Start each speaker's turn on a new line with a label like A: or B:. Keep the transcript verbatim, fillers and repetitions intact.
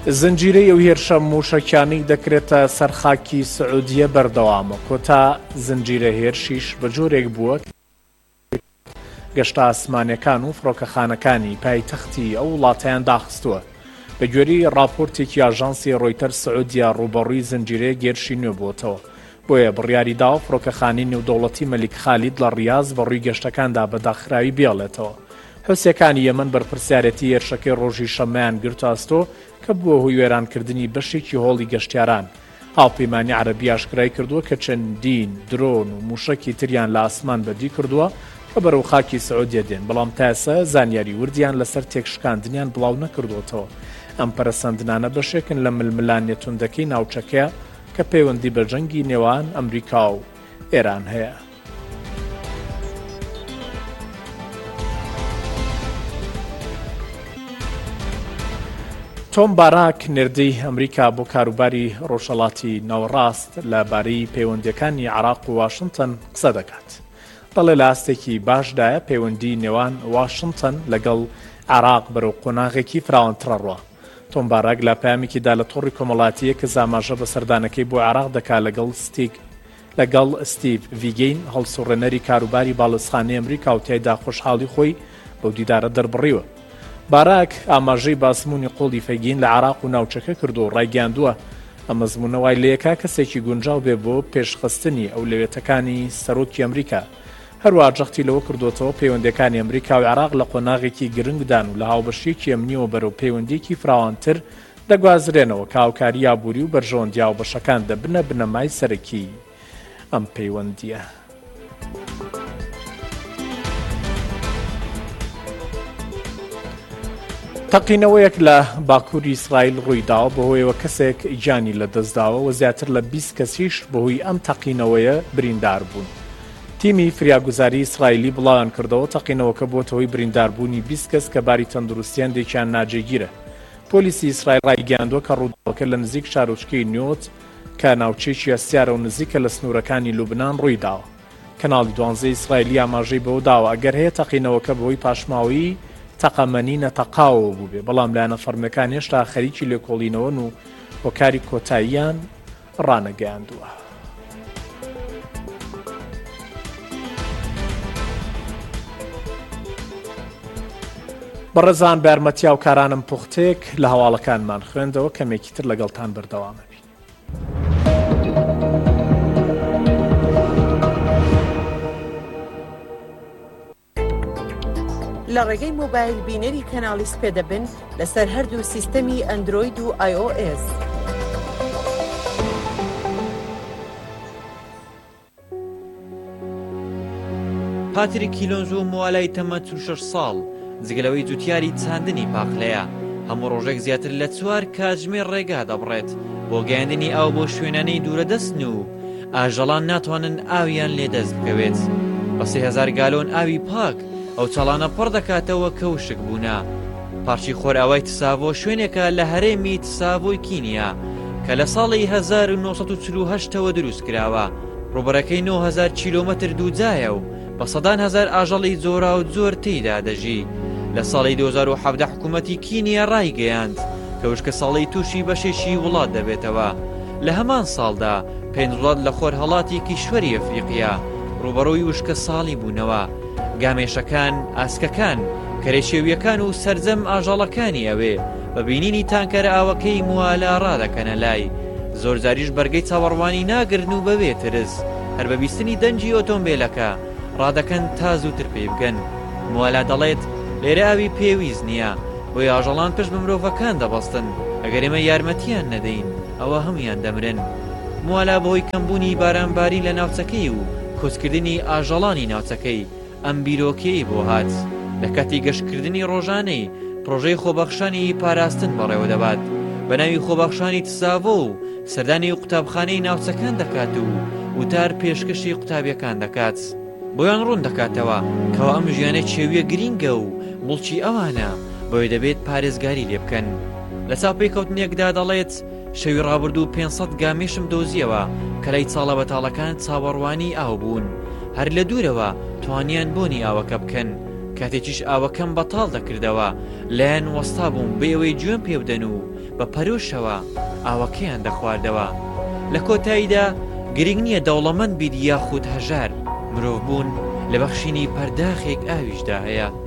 A: زنجیرەی ئەو هێرشە موشەکیانەی دەکرێتە سەر خاکی سعودیە بەردەوامە. کۆتا زنجیرە هێرشیش بە جۆرێک بووە گەشتە ئاسمانیەکان و فڕۆکەخانەکانی پایتەختی ئەو وڵاتەیان داخستووە. بە گوێرەی راپۆرتێکی ئاژانسی ڕۆیتەر سعودیا ڕوبەڕووی زنجیرەیە گێرشی نوێ بووەتەوە. بۆیە بڕیاری داوە فڕۆکەخانەی نێودەوڵەتی مەلیک خالید لە ڕیاض بەڕووی گەشتەکاندا بەداخراوی بێڵێتەوە. حوسیەکانی یەمەن بەرپرسیارەتی هێرشەکەی ڕۆژی شەمەیان گرتاستۆ کە بووە هۆی وێرانکردنی بەشێکی هۆڵی گەشتیاران. هاوپەیمانی عەرەبی ئاشکرای کردووە کە چەندین درۆن و موشەکی تریان لە ئاسمان بەدی کردووە کە بەرەو خاکی سعودیە دێن، بەڵام تا ئێستا زانیاری وردیان لەسەر تێکشکاندنیان بڵاو نەکردوێتەوە. ئەم پەرەسەندنانە بەشێکن لە ململانیە توندەکەی ناوچەکەیە کە پەیوەندی بە جەنگی نێوان ئەمریکا و ئێران هەیە. تۆم باراک نێردەی ئەمریکا بۆ کاروباری ڕۆژهەڵاتی ناوەڕاست لەبارەی پەیوەندیەکانی عێراق و واشنتن قسە دەکات. دەڵێ لە ئاستێکی باشدایە پەیوەندی نێوان واشنتن لەگەڵ عێراق بەرەو قۆناغێکی فراوانترە ڕوە. تۆم باراک لە پەیامێکیدا لە تۆڕی کۆمەڵاتیە کە زاماژە بە سەردانەکەی بۆ عێراق دەکات لەگەڵ ستیک لەگەڵ ستیڤ ڤیگەین هەڵسوڕێنەری کاروباری باڵەسخانەی ئەمریکا و تیایدا خۆشحاڵی خۆی بەو دیدارە دەربڕیوە. باراک ئاماژەی باسموونی قۆڵی فەیگین لە عێراق و ناوچەکە کردو و ڕایگەیاندووە ئەم مەزموونە وای لەیەکا کەسێکی گونجاو بێ بۆ پێشخستنی ئەولەوێتەکانی سەرۆکی ئەمریکا. هەروە جەختی لەوە کردوتەوە پەیوەندیەکانی ئەمریکا و عێراق لە قۆناغێکی گرنگدان و لە هاوبەشێکی ئەمنیەوە بەرەو پەیوەندیەکی فراوانتر دەگوازرێنەوە کە هاوکاری یابووری و بەرژەوەندیا و بەشەکان دەبنە بنەمای سەرەکی ئەم پەیوەندیە. تەقینەوەیەک لە باکووری ئیسرائیل ڕوویداوە بەهۆیەوە کەسێک گیانی لە دەستداوە و زیاتر لە بیست کەسیش بەهۆی ئەم تەقینەوەیە بریندار بوون. تیمی فریاگوزاری ئیسرائیلی بڵاویان کردەوە تەقینەوەکە بۆتە هۆی برینداربوونی بیست کەس کە باری تەندروستیان دێکیان ناجێگیرە. پۆلیسی ئیسرائیل ڕایگەیاندووە کە ڕووداوەکە لە نزیک شارۆچکەی نیۆت کە ناوچەیەکی ئەستیارە و نزیکە لە سنوورەکانی لوبنان ڕوویداوە. کەناڵی دوانزەی ئیسرائیلی ئاماژەی بەوە داوە ئەگەر هەیە تەقینەوەکە بەهۆی پاشماوەیی تەقەمەنی نەتەقاوە بوو بێ، بەڵام لایەنە فەرمیەکان هێشتا خەریکی لێکۆڵینەوەن و هۆکاری کۆتاییان ڕانەگەیاندووە. بەڕێزان بە یارمەتیا و کارانم پوختێک لە هەواڵەکانمان خوێندەوە کەمێکی تر لەگەڵتان بەردەوامە بین.
B: لە ڕێگەی مۆبایل بینەری کەناڵی سپێ دەبن لەسەر هەردوو سیستەمی ئەندرۆید و آی ئۆ ئێس.
C: پاتریک کیلۆنزۆ موالای تەمە چل و شەش ساڵ جگەلەوەی جوتیاری چاندنی پاقلەیە. هەموو ڕۆژێک زیاتر لە چوار کاتژمێر ڕێگا دەبڕێت بۆ گەیاندنی ئاو بۆ شوێنانەی دوورە دەستن و ئاژەڵان ناتوانن ئاویان لێدەست بکەوێت. بە سێ هەزار گالۆن ئاوی پاک ئەو چاڵانە پڕ دەکاتەوە کە وشک بوونە. پارچی خۆراوای تساڤۆ شوێنێکە لە هەرێمی تساڤۆی کینیا کە لە ساڵی هەزار و نۆ سەد و چل و هەشتەوە دروست کراوە. ڕوبەرەکەی نۆ هەزار کیلۆمەتر دووجایە و بە سەدان هەزار ئاژەڵی جۆرا و جۆر تێیدا دەژی. لە ساڵی دو هەزار و حەڤدە حکوومەتی کینیا ڕایگەیاند کە وشکە ساڵی تووشی بەشێکی وڵات دەبێتەوە. لە هەمان ساڵدا پێنج وڵات لە خۆرهەڵاتی کیشوەری ئەفریقیا ڕوبەڕۆی وشکە ساڵی بوونەوە. گامێشەکان، ئاسکەکان، کەرێشێویەکان و سەرجەم ئاژەڵەکانی ئەوێ بە بینینی تانکەرە ئاوەکەی موالا ڕادەکەنە لای. زۆر جاریش بەرگەی چاوەڕوانی ناگرن و بەبێ ترس هەر بە بیستنی دەنجی ئۆتۆمبیلەکە ڕادەکەن تا زووتر پێی بگەن. موالا دەڵێت لێرە ئاوی پێویست نییە بۆی ئاژەڵان پشت بە مرۆڤەکان دەبەستن، ئەگەر ئێمە یارمەتیان نەدەین ئەوە هەمویان دەمرن. موالا بەهۆی کەمبوونی بارانباری لە ناوچەکەی و کۆچکردنی ئاژەڵانی ناوچەکەی ئەم بیرۆکەی بۆ هات. لە کاتی گەشتکردنی ڕۆژانەی پرۆژەی خۆبەخشانی پاراستن بەڕێوە دەبات بە ناوی خۆبەخشانی تساڤۆ و سەردانی قوتابخانەی ناوچەکان دەکات و وتار پێشکەشی قوتابیەکان دەکات. بۆیان ڕوون دەکاتەوە کەوا ئەم ژیانە چێویە گرینگە و بڵچی ئەوانە بۆی دەبێت پارێزگاری لێ بکەن. لە چاپەی کەوتنێکدا دەڵێت شەوی ڕابردوو پێنج سەد گامێشم دۆزیەوە کە لای چاڵە بەتاڵەکان چاوەڕوانی ئاو بوون. هەر لە دوورەوە توانیان بۆنی ئاوەکە بکەن کاتێکیش ئاوەکەم بەتاڵ دەکردەوە لایەن وەستا بووم بە ئەوەی گوێم پێ بدەن و بە پەرۆشەوە ئاوەکەیان دەخواردەوە. لە کۆتاییدا گرنگ نییە دەوڵەمەند بیت یاخود هەژار، مرۆڤ بوون لە بەخشینی پەرداخێک ئاویشدا هەیە.